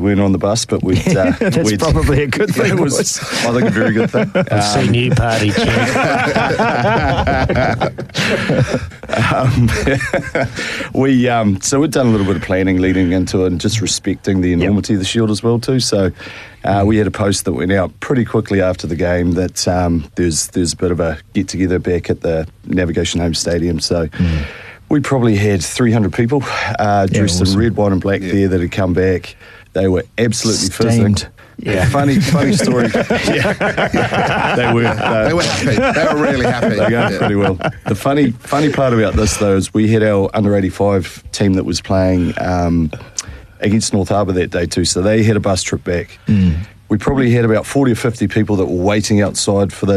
weren't on the bus, but that's probably a good thing. It was, I think, a very good thing. I've seen you party, Chief. So we'd done a little bit of planning leading into it and just respecting the enormity of the Shield as well too. So we had a post that went out pretty quickly after the game that there's a bit of a get-together back at the Navigation Home Stadium. So we probably had 300 people dressed in red, white and black there that had come back. They were absolutely fizzing. Yeah. Funny story. They were happy. They were really happy. They were going pretty well. The funny part about this, though, is we had our under-85 team that was playing against North Harbour that day too, so they had a bus trip back. We probably had about 40 or 50 people that were waiting outside for the